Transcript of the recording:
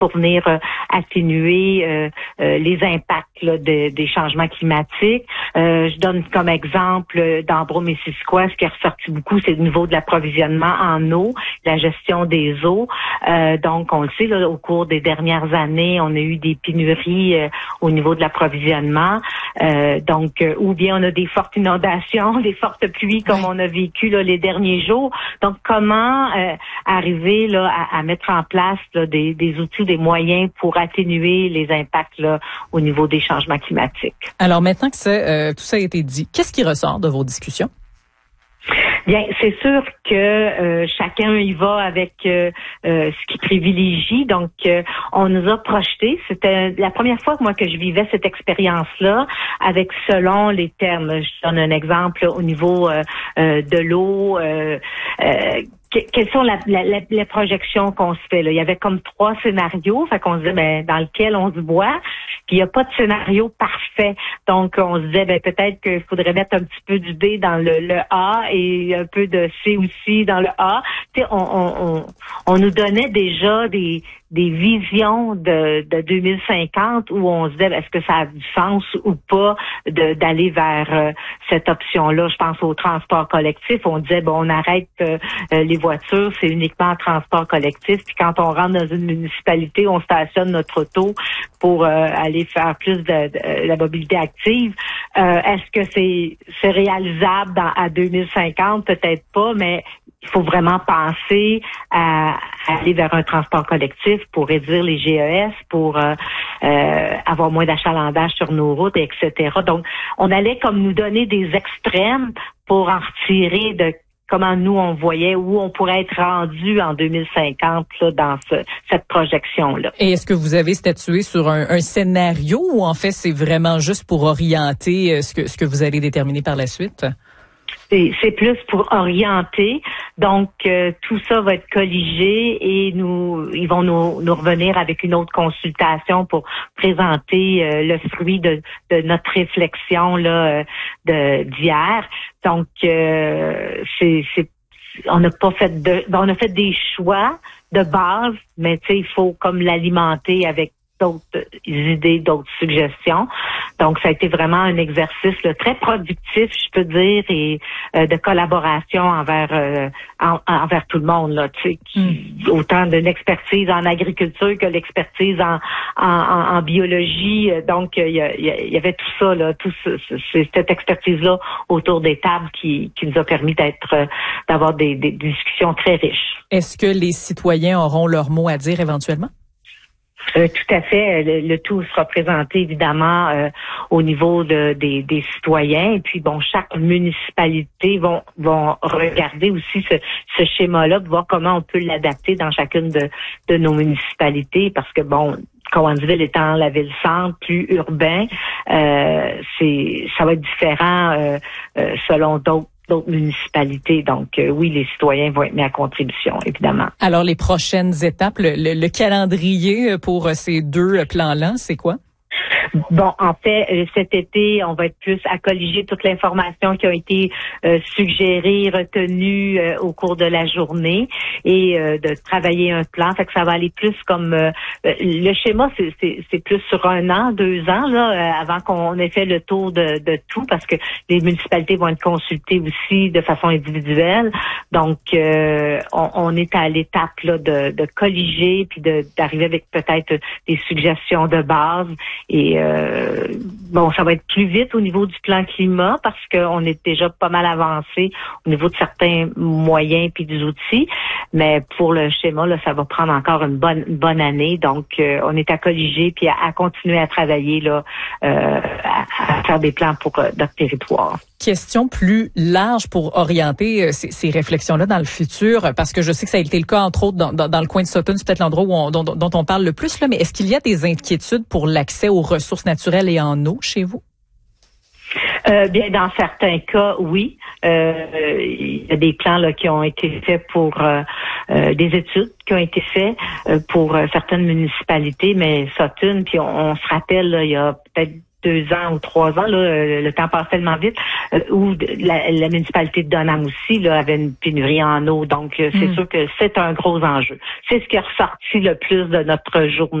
pour venir atténuer les impacts là, des changements climatiques. Je donne comme exemple dans Brome-et-Missisquoi, ce qui est ressorti beaucoup, c'est le niveau de l'approvisionnement en eau, la gestion des eaux. Donc, on le sait, là, au cours des dernières années, on a eu des pénuries au niveau de l'approvisionnement. Donc, ou bien on a des fortes inondations, des fortes pluies comme on a vécu là, les derniers jours. Donc, comment arriver là à mettre en place là, des outils, des moyens pour atténuer les impacts là, au niveau des changements climatiques. Alors maintenant que tout ça a été dit, qu'est-ce qui ressort de vos discussions? Bien, c'est sûr que chacun y va avec ce qu'il privilégie. Donc, on nous a projeté. C'était la première fois que je vivais cette expérience-là avec selon les termes. Je donne un exemple au niveau de l'eau. Quelles sont les projections qu'on se fait là? Il y avait comme 3 scénarios, fait qu'on se disait dans lequel on se voit, puis il n'y a pas de scénario parfait. Donc on se disait peut-être qu'il faudrait mettre un petit peu du D dans le A et un peu de C aussi dans le A. Tu sais, on nous donnait déjà des visions de 2050 où on se disait est-ce que ça a du sens ou pas d'aller vers cette option-là. Je pense au transport collectif. On disait on arrête les voitures, c'est uniquement en transport collectif. Puis quand on rentre dans une municipalité, on stationne notre auto pour aller faire plus de la mobilité active. Est-ce que c'est réalisable à 2050? Peut-être pas, mais il faut vraiment penser à aller vers un transport collectif pour réduire les GES, pour avoir moins d'achalandage sur nos routes, etc. Donc, on allait comme nous donner des extrêmes pour en retirer de comment nous on voyait où on pourrait être rendu en 2050 là, dans cette projection-là. Et est-ce que vous avez statué sur un scénario ou en fait c'est vraiment juste pour orienter ce que vous allez déterminer par la suite? C'est plus pour orienter. Donc, tout ça va être colligé et ils vont nous revenir avec une autre consultation pour présenter le fruit de notre réflexion là d'hier. Donc, on a fait des choix de base, mais tu sais, il faut comme l'alimenter avec d'autres idées, d'autres suggestions. Donc, ça a été vraiment un exercice là, très productif, je peux dire, et de collaboration envers tout le monde. Là, tu sais, autant de l'expertise en agriculture que l'expertise en biologie. Donc, il y avait tout ça, là, cette expertise-là autour des tables qui nous a permis d'avoir des discussions très riches. Est-ce que les citoyens auront leur mot à dire éventuellement? Tout à fait. Le tout sera présenté évidemment au niveau des citoyens. Et puis chaque municipalité vont regarder aussi ce schéma-là, pour voir comment on peut l'adapter dans chacune de nos municipalités. Parce que Cowansville étant la ville-centre, plus urbain, ça va être différent selon d'autres municipalités. Donc, oui, les citoyens vont être mis à contribution, évidemment. Alors, les prochaines étapes, le calendrier pour ces 2 plans-là, c'est quoi? Bon, en fait, cet été, on va être plus à colliger toute l'information qui a été suggérée, retenue au cours de la journée et de travailler un plan. Fait que ça va aller plus comme le schéma, c'est plus sur 1 an, 2 ans là, avant qu'on ait fait le tour de tout, parce que les municipalités vont être consultées aussi de façon individuelle. Donc, on est à l'étape là de colliger puis d'arriver avec peut-être des suggestions de base. Et ça va être plus vite au niveau du plan climat parce qu'on est déjà pas mal avancé au niveau de certains moyens puis des outils. Mais pour le schéma, là, ça va prendre encore une bonne année. Donc, on est à colliger puis à continuer à travailler là, à faire des plans pour notre territoire. Question plus large pour orienter ces réflexions-là dans le futur, parce que je sais que ça a été le cas, entre autres, dans le coin de Sutton, c'est peut-être l'endroit dont on parle le plus, là, mais est-ce qu'il y a des inquiétudes pour l'accès aux ressources naturelles et en eau chez vous? Bien, dans certains cas, oui. Il y a des plans là qui ont été faits pour des études qui ont été faites pour certaines municipalités, mais Sutton, puis on se rappelle, là, il y a peut-être 2 ans ou 3 ans, là, le temps passe tellement vite, où la municipalité de Donham aussi là, avait une pénurie en eau. Donc, c'est sûr que c'est un gros enjeu. C'est ce qui est ressorti le plus de notre journée.